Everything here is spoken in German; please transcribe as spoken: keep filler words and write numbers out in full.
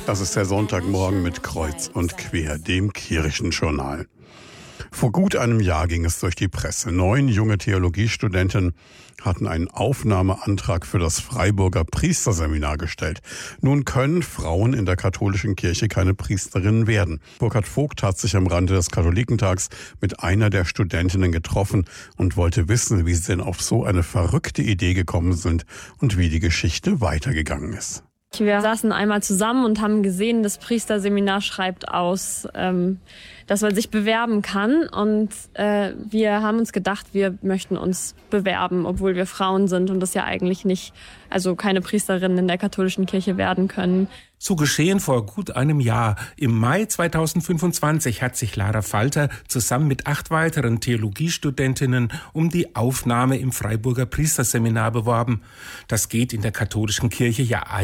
Das ist der Sonntagmorgen mit Kreuz und Quer, dem Kirchenjournal. Vor gut einem Jahr ging es durch die Presse. Neun junge Theologiestudenten hatten einen Aufnahmeantrag für das Freiburger Priesterseminar gestellt. Nun können Frauen in der katholischen Kirche keine Priesterinnen werden. Burkhard Vogt hat sich am Rande des Katholikentags mit einer der Studentinnen getroffen und wollte wissen, wie sie denn auf so eine verrückte Idee gekommen sind und wie die Geschichte weitergegangen ist. Wir saßen einmal zusammen und haben gesehen, das Priesterseminar schreibt aus, ähm, dass man sich bewerben kann. Und äh, wir haben uns gedacht, wir möchten uns bewerben, obwohl wir Frauen sind und das ja eigentlich nicht, also keine Priesterinnen in der katholischen Kirche werden können. So geschehen vor gut einem Jahr. Im Mai zweitausendfünfundzwanzig hat sich Lara Falter zusammen mit acht weiteren Theologiestudentinnen um die Aufnahme im Freiburger Priesterseminar beworben. Das geht in der katholischen Kirche ja